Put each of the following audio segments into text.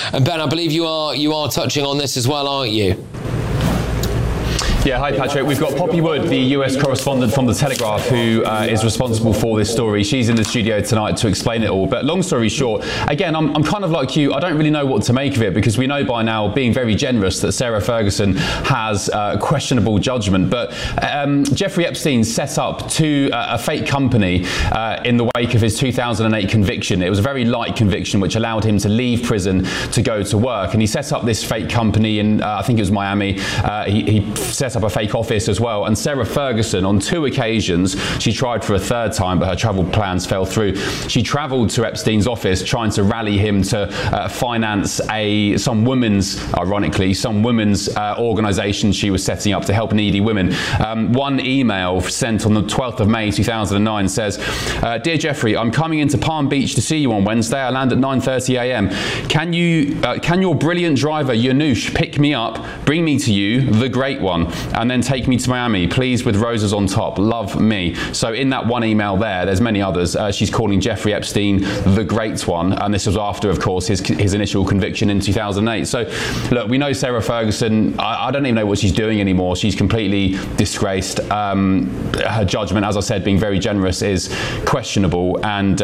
And Ben, I believe you are touching on this as well, aren't you? Yeah, hi Patrick. We've got Poppy Wood, the US correspondent from The Telegraph, who is responsible for this story. She's in the studio tonight to explain it all. But long story short, again, I'm kind of like you. I don't really know what to make of it, because we know by now, being very generous, that Sarah Ferguson has questionable judgment. But Jeffrey Epstein set up a fake company in the wake of his 2008 conviction. It was a very light conviction, which allowed him to leave prison to go to work. And he set up this fake company in, I think it was Miami. He set up a fake office as well. And Sarah Ferguson, on 2 occasions, she tried for a third time, but her travel plans fell through. She travelled to Epstein's office trying to rally him to finance some women's organisation she was setting up to help needy women. One email sent on the 12th of May 2009 says, "Dear Jeffrey, I'm coming into Palm Beach to see you on Wednesday. I land at 9:30 a.m. Can your brilliant driver Yanush pick me up, bring me to you, the great one, and then take me to Miami, please, with roses on top. Love, me." So in that one email there's many others. She's calling Jeffrey Epstein the great one, and this was after, of course, his initial conviction in 2008. So look, we know Sarah Ferguson. I don't even know what she's doing anymore. She's completely disgraced. Her judgment, as I said, being very generous, is questionable, and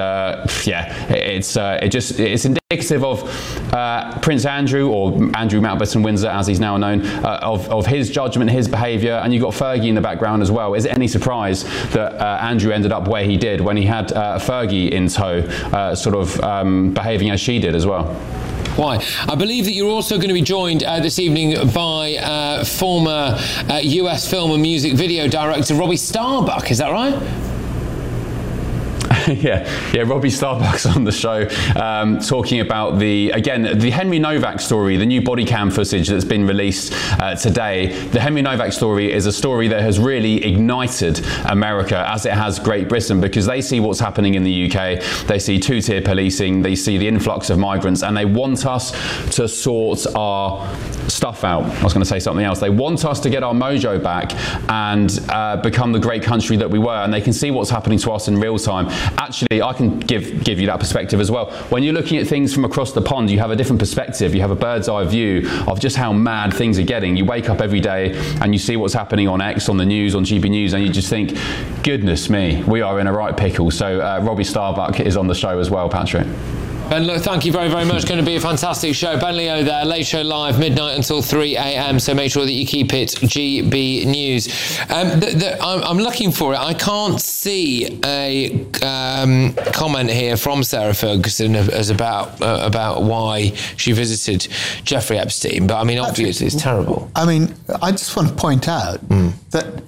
it's indicative of Prince Andrew, or Andrew Mountbatten Windsor as he's now known, of his judgment, his behaviour. And you've got Fergie in the background as well. Is it any surprise that Andrew ended up where he did when he had Fergie in tow, behaving as she did as well? Why? I believe that you're also going to be joined this evening by former US film and music video director Robbie Starbuck. Is that right? Yeah, Robbie Starbuck's on the show, talking about the Henry Novak story, the new body cam footage that's been released today. The Henry Novak story is a story that has really ignited America, as it has Great Britain, because they see what's happening in the UK. They see two-tier policing, they see the influx of migrants, and they want us to sort our stuff out. I was going to say something else. They want us to get our mojo back and become the great country that we were, and they can see what's happening to us in real time. Actually, I can give you that perspective as well. When you're looking at things from across the pond, you have a different perspective. You have a bird's eye view of just how mad things are getting. You wake up every day and you see what's happening on X, on the news, on GB News, and you just think, goodness me, we are in a right pickle. So Robbie Starbuck is on the show as well, Patrick. Ben, look, thank you very, very much. Going to be a fantastic show. Ben Leo there, Late Show Live, midnight until 3 a.m. So make sure that you keep it GB News. I'm looking for it. I can't see a comment here from Sarah Ferguson as about why she visited Jeffrey Epstein. But I mean, obviously, it's terrible. I mean, I just want to point out that,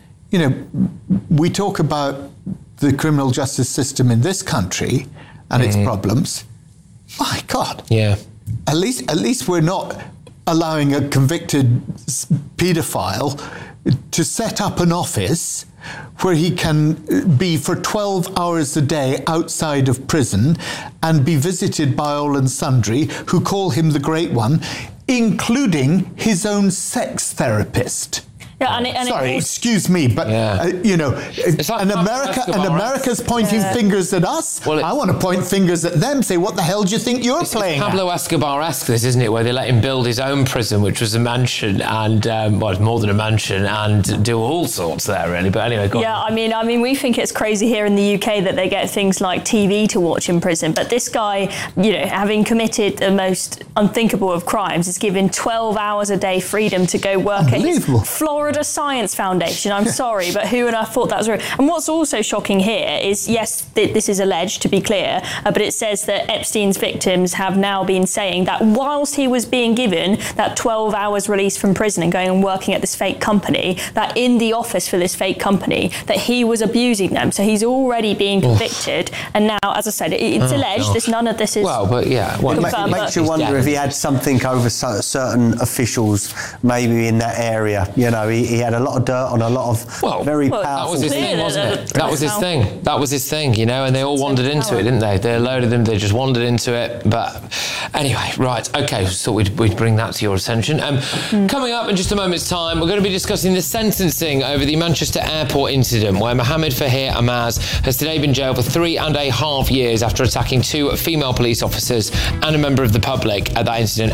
we talk about the criminal justice system in this country and its problems. My God. Yeah. At least we're not allowing a convicted paedophile to set up an office where he can be for 12 hours a day outside of prison and be visited by all and sundry who call him the great one, including his own sex therapist. Yeah, Sorry, excuse me, but It's like America's pointing fingers at us. Well, I want to point fingers at them. Say, what the hell do you think you're playing? It's Pablo Escobar-esque, this, isn't it? Where they let him build his own prison, which was a mansion, and it's more than a mansion, and do all sorts there, really. But anyway, go on. Yeah, I mean, we think it's crazy here in the UK that they get things like TV to watch in prison. But this guy, having committed the most unthinkable of crimes, is given 12 hours a day freedom to go work at his Florida Science Foundation. I'm sorry, but who on earth thought that was real? And what's also shocking here is, yes, this is alleged, to be clear, but it says that Epstein's victims have now been saying that whilst he was being given that 12 hours release from prison and going and working at this fake company, that in the office for this fake company, that he was abusing them. So he's already being convicted. And now, as I said, it's alleged. None of this is It makes you wonder if he had something over certain officials, maybe in that area. He had a lot of dirt on a lot of very powerful... That was his thing, wasn't it? That was his thing, and they all wandered into it, didn't they? They loaded them, they just wandered into it. But anyway, right, okay, so we'd bring that to your attention. Coming up in just a moment's time, we're going to be discussing the sentencing over the Manchester airport incident, where Mohammed Fahir Amaz has today been jailed for 3.5 years after attacking 2 female police officers and a member of the public at that incident